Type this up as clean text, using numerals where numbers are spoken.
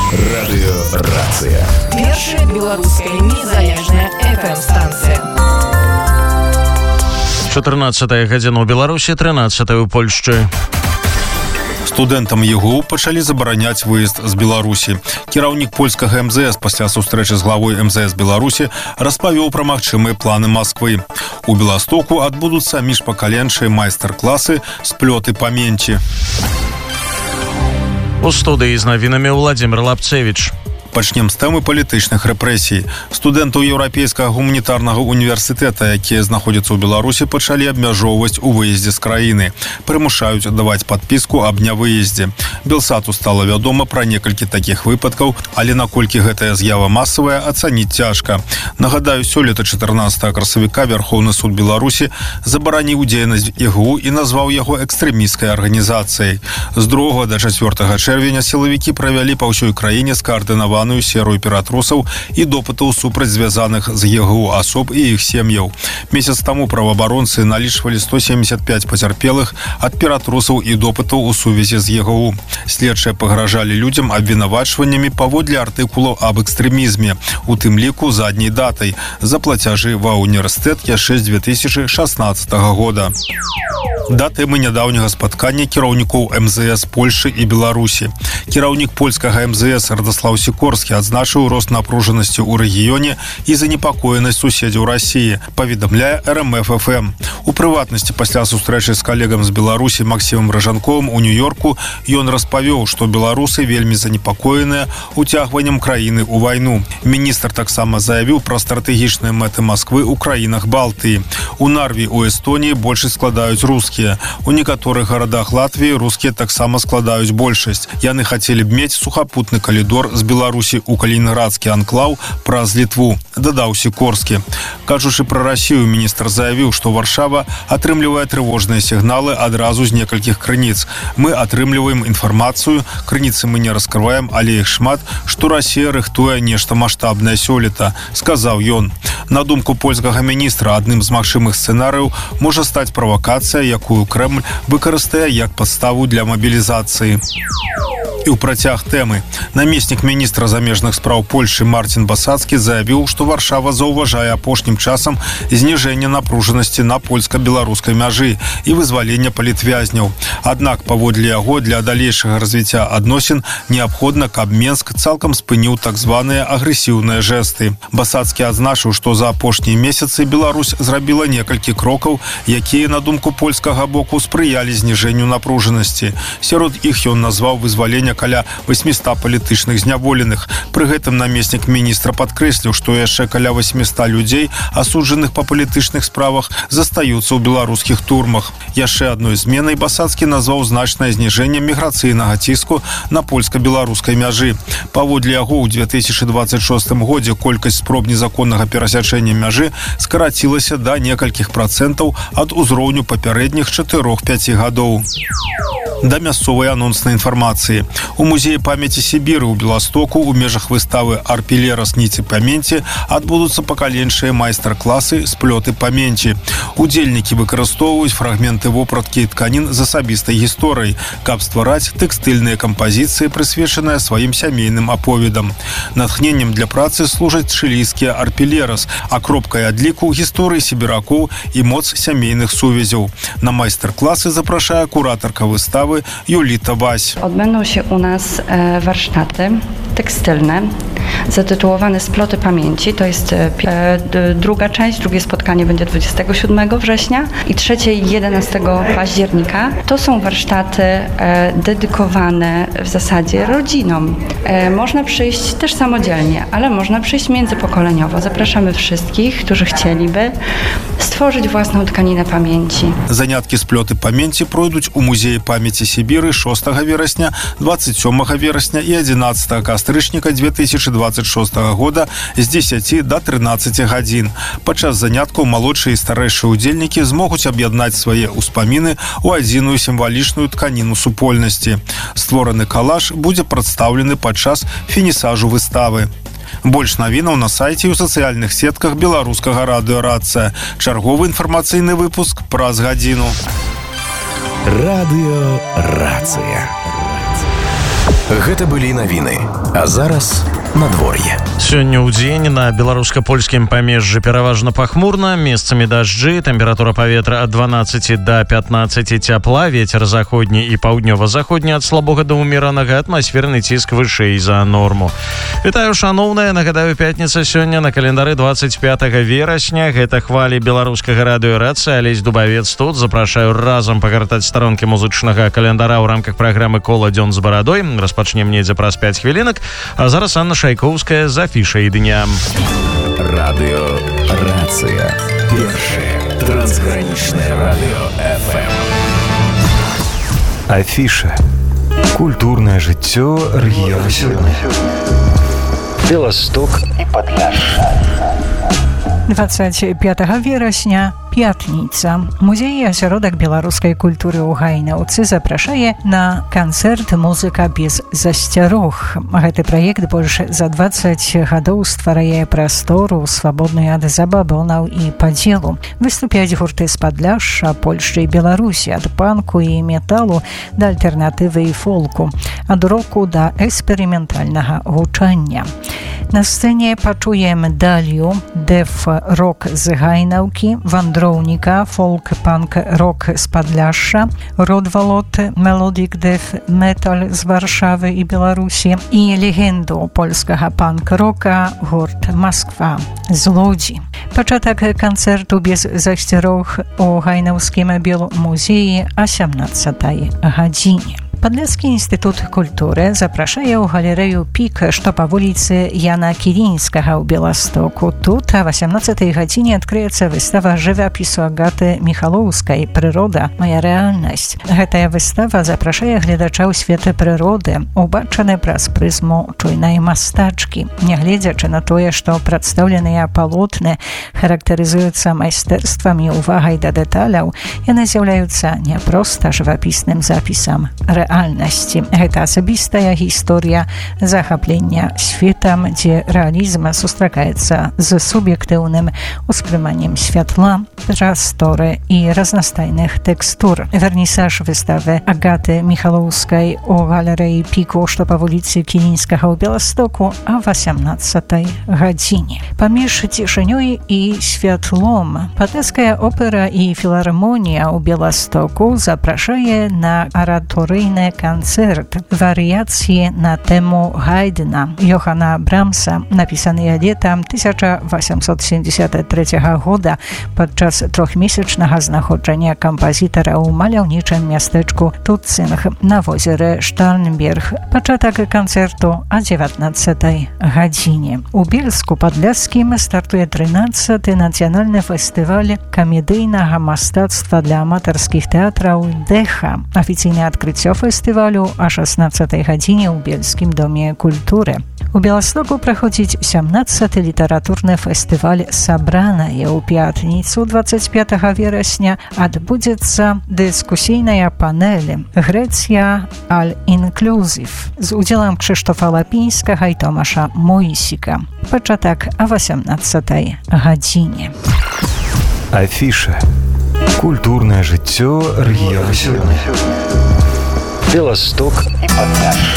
Радыёрацыя. Першая беларуская незалежная FM-станцыя. 14 гадзіна ў Беларусі, 13 у Польшчы. Студэнтам ЕГУ пачалі забараняць выезд з Беларусі. Кіраўнік польскага МЗС пасля сустрэчы з главой МЗС Беларусі распавёў пра магчымыя планы Масквы. У Беластоку адбудуцца міжпакаленчыя майстар-класы «Сплёты памяці». У студыі з навінамі Владзімир Лапцевіч. Пачнем з тэмы палітычных рэпрэсій. Студэнтаў Еўрапейскага гуманітарнага універсітэта, якія знаходзяцца ў Беларусі, пачалі абмяжоўваць у выездзе з краіны. Прымушаюць даваць падпіску аб нявыездзе. Белсату стала вядома пра некалькі такіх выпадкаў, але наколькі гэтая з'ява масавая, ацаніць цяжка. Нагадаю, сёлета 14 красавіка Вярхоўны суд Беларусі забараніў дзейнасць ЕГУ і назваў яго экстрэмісцкай арганізацыяй. З 2 да 4 чэрвеня сілавікі правялі па ўсёй краіне скаардынаваную серыю ператрусаў і допытаў супраць звязаных з ЕГУ асоб і іх сем'яў. Месяц таму праваабаронцы налічвалі 175 пацярпелых ад ператрусаў і допытаў у сувязі з ЕГУ. Следчыя пагражалі людзям абвінавачваннямі паводле артыкулаў аб экстрэмізме, у тым ліку задняй датай, за плацяжы ва ўніверсітэт яшчэ з 2016 года. Да тэмы нядаўняга спаткання кіраўнікоў МЗС Польшы і Беларусі. Кіраўнік польскага МЗС Радослаў Сікорскі адзначыў рост напружанасці ў рэгіёне і занепакоенасць суседзяў Расіі, паведамляе РМФ-ФМ. У прыватнасці пасля сустрэчы з калегам з Беларусі Максімам Ражанковым у Нью-Йорку ён распавёў, што беларусы вельмі занепакоеныя уцягваннем краіны ў вайну. Міністр таксама заявіў пра стратэгічныя мэты Масквы ў краінах Балтыі. У Нарві у Эстоніі большасць складаюць рускія. У некаторых гарадах Латвіі рускія таксама складаюць большасць. Яны хацелі б мець сухапутны калідор з Беларусі ў калінінградскі анклаў праз Літву, дадаў Сікорскі. Кажучы пра Расію, міністр заявіў, што Варшава атрымлівае трывожныя сігналы адразу з некалькіх крыніц. Мы атрымліваем інфармацыю, крыніцы мы не раскрываем, але іх шмат, што Расія рыхтуе нешта маштабнае сёлета, сказаў ён. На думку польскага міністра, адным з магчымых сцэнарыяў можа стаць правакацыя, якую Кремль выкарыстае як падставу для мабілізацыі. І ў працяг тэмы. Намеснік міністра замежных спраў Польшы Марцін Басацкі заявіў, што Варшава заўважае апошнім часам зніжэнне напружанасці на польска-беларускай мяжы і вызвалення палітвязняў. Аднак, паводле яго, для далейшага развіцця адносін неабходна, каб Менск цалкам спыніў так званыя агрэсіўныя жэсты. Басацкі адзначыў, што за апошнія месяцы Беларусь зрабіла некалькі крокаў, якія, на думку польскага боку, спрыялі зніжэнню напружанасці. Сярод іх ён назваў вызвалення каля 800 палітычных зняволеных. Пры гэтым намеснік міністра падкрэсліў, што яшчэ каля 800 людзей, асуджаных па палітычных справах, застаюцца ў беларускіх турмах. Яшчэ адной зменай Басацкі назваў значнае зніжэнне міграцыйнага ціску на польска-беларускай мяжы. Паводле яго, у 2026 годзе колькасць спроб незаконнага перасячэння мяжы скарацілася да некалькіх працэнтаў ад узроўню папярэдніх 4-5 гадоў. Да мясцовай анонснай інфармацыі. У музеі памяці Сібіры ў Беластоку ў межах выставы «Арпілерас ніці памяці» адбудуцца пакаленчыя майстар-класы «Сплёты памяці». Удзельнікі выкарыстоўваюць фрагменты вопраткі і тканін з асабістай гісторыяй, каб ствараць тэкстыльныя кампазіцыі, прысвечаныя сваім сямейным аповедам. Натхненнем для працы служаць чылійскія арпілерас, а кропкай адліку гісторыі сібіракоў і моц сямейных сувязяў. На майстар-класы запрашае куратарка wystawy Julita Waś. Odbędą się u nas warsztaty tekstylne zatytułowane Sploty pamięci. To jest druga część, drugie spotkanie będzie 27 września i trzecie 11 października. To są warsztaty dedykowane w zasadzie rodzinom. Można przyjść też samodzielnie, ale można przyjść międzypokoleniowo. Zapraszamy wszystkich, którzy chcieliby stworzyć własną tkaninę pamięci. Заняткі «Сплёты памяці» пройдуць у музеі памяці Сібіры 6 верасня, 27 верасня і 11 кастрычніка 2026 года з 10 до 13 гадзін. Падчас заняткаў малодшыя і старэйшыя удзельнікі змогуць аб'яднаць свае ўспаміны ў адзіную сімвалічную тканіну супольнасці. Створаны калаж будзе прадстаўлены падчас фінісажу выставы. Больш навінаў на сайце і ў сацыяльных сетках беларускага радыёрацыя. Чарговы інфармацыйны выпуск праз гадзіну. Радыёрацыя. Гэта былі навіны. А зараз надвор'е. Сёння ў дзень на беларуска-польскім памежжы пераважна пахмурна, месцамі дажджы, тэмпература паветра ад 12 до 15 цяпла, вецер заходні і паўднёва-заходні ад слабога да ўмеранага, атмасферны ціск вышэй за норму. Вітаю, шаноўныя, нагадаю, пятніца сёння на календары 25 верасня. Гэта хвалі беларускага радыёрацыі, Алесь Дубавец тут. Запрашаю разам пагартаць старонкі музычнага календара ў рамках праграмы «Кола дзён з барадой». Распачнем недзе праз 5 хвілінак, а зараз Анна Шайкоўская з афішай дня. Радыёрацыя. Першае трансгранічнае радыё FM. Афіша. Культурнае жыццё рэгіёна сёння. Беласток і Падляшша. 25 верасня, пятніца. Музей і асяродак беларускай культуры ў Гайнаўцы запрашае на канцэрт «Музыка без засцярог». Гэты праект больш за 20 гадоў стварае прастору, свабодную ад забабонаў і падзелу. Выступяць гурты з Падляшша, Польшчы і Беларусі, ад панку і металу да альтэрнатывы і фолку, ад року да эксперыментальнага гучання. На сцэне пачуем Далью, дэф-рок з Гайнаўкі, вандроўніка, фолк-панк-рок з Падляшша, Родвалот, мелодик дэф-метал з Варшавы і Беларусі і легенду польскага панк-рока гурт «Масква» з Лодзі. Пачатак канцэрту без засцярог у Гайнаўскім белмузеі о 17 гадзіне. Падляшскі інстытут культуры запрашае ў галерэю «Пік», што па вуліцы Яна Кілінскага ў Беластоку. Тут о 18 гадзіне адкрыецца выстава жывапісу Агаты Міхалоўскай «Прырода. Моя рэальнасць». Гэтая выстава запрашае гледача ў свет прыроды, убачаны праз прызму чуйнай мастачкі. Нягледзячы на тое, што прадстаўленыя палотны характарызуюцца майстэрствам і увагай да дэталяў, яны з'яўляюцца не проста жывапісным запісам рэальнасці. Гэта асабістая гісторыя захаплення светам, дзе рэалізм сустракаецца з суб'ектыўным успрыманнем святла, прасторы і разнастайных тэкстур. Вернісаж выставы Агаты Міхалоўскай у галерэі «Піку», што па вуліцы Кілінскага ў Беластоку о 18 гадзіне. Паміж цішынёй і святлом Падляшская опера і філармонія ў Беластоку запрашае на араторыйны канцэрт «Варыяцыі на тэму Гайдна» Йохана Брамса, напісаныя летам 1873 года падчас трохмесячнага знаходжання кампазітара ў маляўнічым мястэчку Туцинг на возеры Штарнберг. Пачатак канцэрту о 19 гадзіне. У Бельску-Падляшскім стартуе 13-й нацыянальны фестываль камедыйнага мастацтва для аматарскіх тэатраў «Дэха». Афіцыйнае адкрыццё фестывалю о 16 гадзіне ў Бельскім доме культуры. У Беластоку праходзіць 17-й літаратурны фестываль «Сабранае». У пятніцу 25 верасня адбудзецца дыскусійная панель «Грэція аль-інклюзів» з удзелам Крzysztofa Лапінскага і Томаша Мойсіка. Пачатак о 18 гадзіне. Афіша. Культурнае жыццё рэгіёна сёння. Беласток і Падляшша.